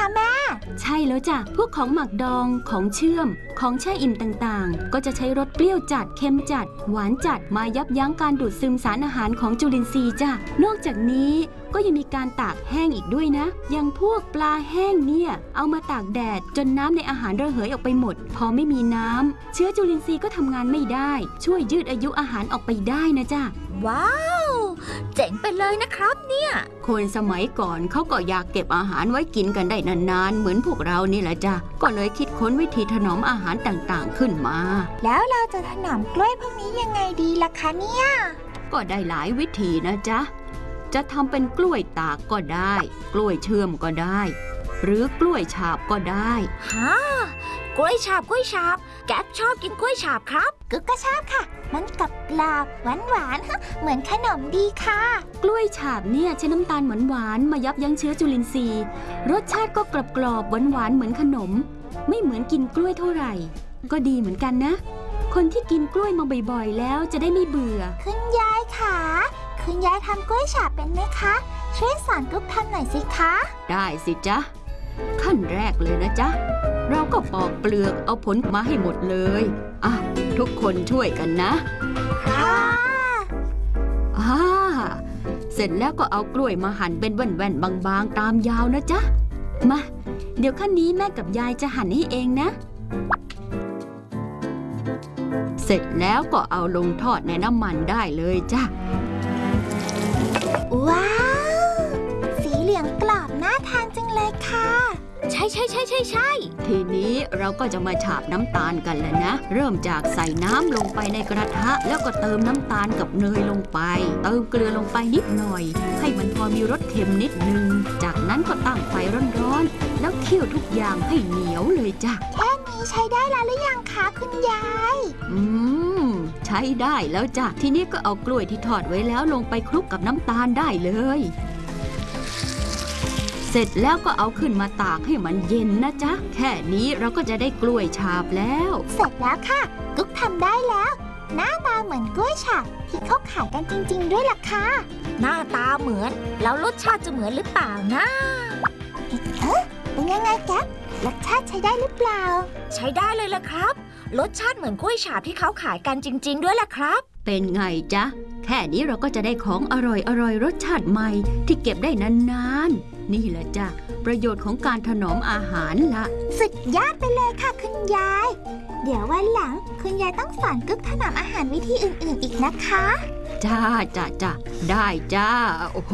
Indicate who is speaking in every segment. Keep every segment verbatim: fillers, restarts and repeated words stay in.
Speaker 1: แม่
Speaker 2: ใช่แล้วจ้ะพวกของหมักดองของเชื่อมของแช่อิ่มต่างๆก็จะใช้รสเปรี้ยวจัดเค็มจัดหวานจัดมายับยั้งการดูดซึมสารอาหารของจุลินทรีย์จ้ะนอกจากนี้ก็ยังมีการตากแห้งอีกด้วยนะอย่างพวกปลาแห้งเนี่ยเอามาตากแดดจนน้ำในอาหารระเหยออกไปหมดพอไม่มีน้ำเชื้อจุลินทรีย์ก็ทำงานไม่ได้ช่วยยืดอายุอาหารออกไปได้นะจ้ะ
Speaker 1: ว้าวเจ๋งไปเลยนะครับเนี่ย
Speaker 2: คนสมัยก่อนเขาก็อยากเก็บอาหารไว้กินกันได้นานๆเหมือนพวกเรานี่แหละจ้ะก็เลยคิดค้นวิธีถนอมอาหารต่างๆขึ้นมา
Speaker 1: แล้วเราจะถนอมกล้วยพวกนี้ยังไงดีล่ะคะเนี่ย
Speaker 2: ก็ได้หลายวิธีนะจ๊ะจะทำเป็นกล้วยตากก็ได้กล้วยเชื่อมก็ได้หรือกล้วยฉาบก็ได้
Speaker 1: ฮะกล้วยฉาบกล้วยฉาบแก๊ปชอบกินกล้วยฉาบครับกึกก็ชอบค่ะมันกับกรอบหวานหวานเหมือนขนมดีค่ะ
Speaker 2: กล้วยฉาบเนี่ยใช้น้ำตาลหวานหวานมายับยั้งเชื้อจุลินทรีย์รสชาติก็กรอบกรอบหวานหวานเหมือนขนมไม่เหมือนกินกล้วยเท่าไหร่ก็ดีเหมือนกันนะคนที่กินกล้วยมาบ่อยๆแล้วจะได้ไม่เบื่อ
Speaker 1: คุณยายค่ะคุณยายทำกล้วยฉาบเป็นไหมคะช่วยสอนกุ๊กทำหน่อยสิคะ
Speaker 2: ได้สิจ๊ะขั้นแรกเลยนะจ๊ะเราก็ปอกเปลือกเอาผลมาให้หมดเลยอ่ะทุกคนช่วยกันนะ
Speaker 1: ค่ะ
Speaker 2: อ่าเสร็จแล้วก็เอากล้วยมาหั่นเป็นแว่นๆบางๆตามยาวนะจ๊ะมาเดี๋ยวขั้นนี้แม่กับยายจะหั่นให้เองนะเสร็จแล้วก็เอาลงทอดในน้ำมันได้เลยจ้ะ
Speaker 1: ว้าวสีเหลืองกรอบน่าทานจังเลยค่ะใช่ใช่ใช่ใช่ใช่
Speaker 2: ทีนี้เราก็จะมาฉาบน้ำตาลกันแล้วนะเริ่มจากใส่น้ำลงไปในกระทะแล้วก็เติมน้ำตาลกับเนยลงไปเติมเกลือลงไปนิดหน่อยให้มันพอมีรสเค็มนิดนึงจากนั้นก็ตั้งไฟร้อนๆแล้วเคี่ยวทุกอย่างให้เหนียวเลยจ้ะ
Speaker 1: แค่นี้ใช้ได้แล้วหรือยังคะคุณยาย
Speaker 2: อืมใช้ได้แล้วจ้ะทีนี้ก็เอากล้วยที่ทอดไว้แล้วลงไปคลุกกับน้ำตาลได้เลยเสร็จแล้วก็เอาขึ้นมาตากให้มันเย็นนะจ๊ะแค่นี้เราก็จะได้กล้วยฉาบแล้ว
Speaker 1: เสร็จแล้วค่ะกุ๊กทำได้แล้วหน้าตาเหมือนกล้วยฉาบที่เขาขายกันจริงๆด้วยล่ะค่ะหน้าตาเหมือนแล้วรสชาติจะเหมือนหรือเปล่านะเอ๊ะเป็นยังไงแก๊ปรสชาติใช้ได้หรือเปล่าใช้ได้เลยล่ะครับรสชาติเหมือนกล้วยฉาบที่เขาขายกันจริงๆด้วยล่ะครับ
Speaker 2: เป็นไงจ๊ะแค่นี้เราก็จะได้ของอร่อยอร่อยรสชาติใหม่ที่เก็บได้นานๆนี่แหละจ้ะประโยชน์ของการถนอมอาหารละ
Speaker 1: สุดยอดไปเลยค่ะคุณยายเดี๋ยววันหลังคุณยายต้องสอนกุ๊กถนอมอาหารวิธีอื่นๆอีกนะคะ
Speaker 2: จ้าจ้าจ้าได้จ้าโอ้โห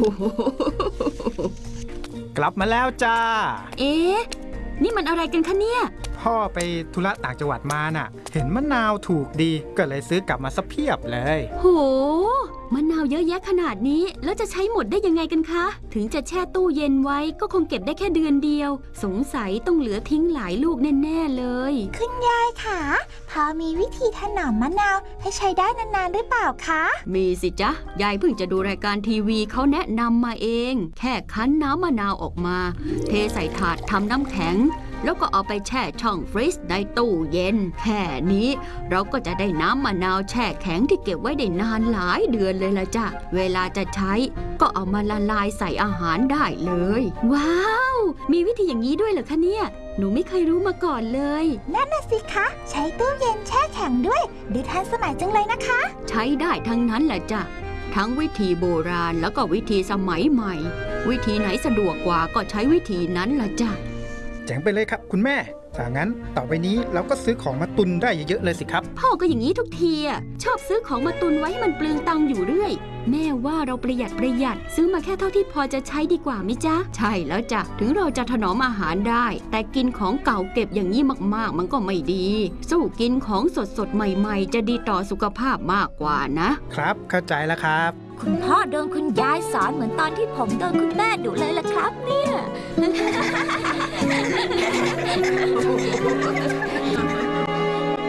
Speaker 3: กลับมาแล้วจ้า
Speaker 2: เอ๊ะนี่มันอะไรกันคะเนี่ย
Speaker 3: พ่อไปธุระต่างจังหวัดมาน่ะเห็นมะนาวถูกดีก็เลยซื้อกลับมาซะเพียบเลย
Speaker 2: โหมะนาวเยอะแยะขนาดนี้แล้วจะใช้หมดได้ยังไงกันคะถึงจะแช่ตู้เย็นไว้ก็คงเก็บได้แค่เดือนเดียวสงสัยต้องเหลือทิ้งหลายลูกแน่ๆเลย
Speaker 1: คุณยายค่ะพอมีวิธีถนอมมะนาวให้ใช้ได้นานๆหรือเปล่าคะ
Speaker 2: มีสิจ๊ะยายเพิ่งจะดูรายการทีวีเขาแนะนำมาเองแค่คั้นน้ำมะนาวออกมาเทใส่ถาดทำน้ำแข็งแล้วก็เอาไปแช่ช่องฟรีซในตู้เย็นแค่นี้เราก็จะได้น้ำมะนาวแช่แข็งที่เก็บไว้ได้นานหลายเดือนเลยละจ้ะเวลาจะใช้ก็เอามาละลายใส่อาหารได้เลยว้าวมีวิธีอย่างนี้ด้วยเหรอคะเนี่ยหนูไม่เคยรู้มาก่อนเลย
Speaker 1: นั่นน่ะสิคะใช้ตู้เย็นแช่แข็งด้วยดูทันสมัยจังเลยนะคะ
Speaker 2: ใช้ได้ทั้งนั้นแหละจ้ะทั้งวิธีโบราณแล้วก็วิธีสมัยใหม่วิธีไหนสะดวกกว่าก็ใช้วิธีนั้นละจ้ะ
Speaker 3: แจ๋งไปเลยครับคุณแม่ถ้างั้นต่อไปนี้เราก็ซื้อของมาตุนได้เยอะๆเลยสิครับ
Speaker 2: พ่อก็อย่างนี้ทุกทีอ่ะชอบซื้อของมาตุนไว้ให้มันเปลืองตังค์อยู่เรื่อยแม่ว่าเราประหยัดประหยัดซื้อมาแค่เท่าที่พอจะใช้ดีกว่ามิจ๊ะใช่แล้วจ้ะถึงเราจะถนอมอาหารได้แต่กินของเก่าเก็บอย่างนี้มากๆมันก็ไม่ดีสู้กินของสดๆใหม่ๆจะดีต่อสุขภาพมากกว่านะครับ
Speaker 3: เข้าใจแล้วครับ
Speaker 1: คุณพ่อโดนคุณยายสอนเหมือนตอนที่ผมโดนคุณแม่ดุเลยล่ะครับเนี่ย